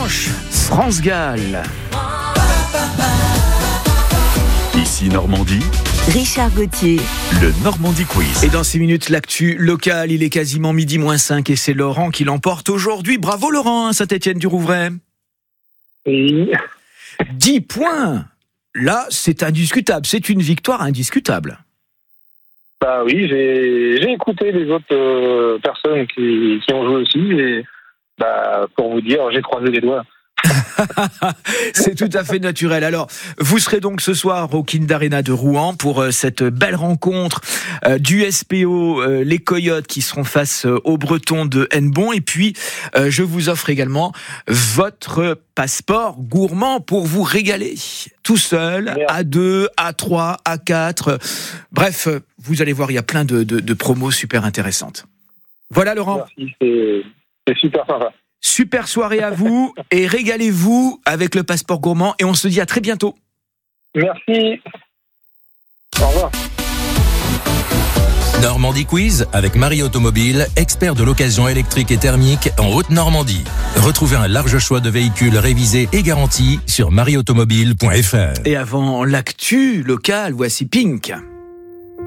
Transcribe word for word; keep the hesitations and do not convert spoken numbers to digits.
dimanche, France-Galles. Ici Normandie, Richard Gauthier. le Normandie Quiz. Et dans six minutes, l'actu locale, il est quasiment midi moins cinq et c'est Laurent qui l'emporte aujourd'hui. Bravo Laurent, hein, Saint-Étienne-du-Rouvray. Oui. dix points. Là, c'est indiscutable, c'est une victoire indiscutable. Bah oui, j'ai, j'ai écouté les autres euh, personnes qui, qui ont joué aussi et bah, pour vous dire, j'ai croisé les doigts. C'est tout à fait naturel. Alors, vous serez donc ce soir au Kind Arena de Rouen pour euh, cette belle rencontre euh, du S P O, euh, les Coyotes qui seront face euh, aux Bretons de Hennebont. Et puis, euh, je vous offre également votre passeport gourmand pour vous régaler. Tout seul, Merci. à deux, à trois, à quatre. Bref, euh, vous allez voir, il y a plein de, de, de promos super intéressantes. Voilà Laurent. Merci, c'est, c'est super sympa. Super soirée à vous et régalez-vous avec le passeport gourmand et on se dit à très bientôt. Merci. Au revoir. Normandie Quiz avec Marie Automobile, expert de l'occasion électrique et thermique en Haute-Normandie. Retrouvez un large choix de véhicules révisés et garantis sur marie automobile point f r. Et avant l'actu locale, voici Pink.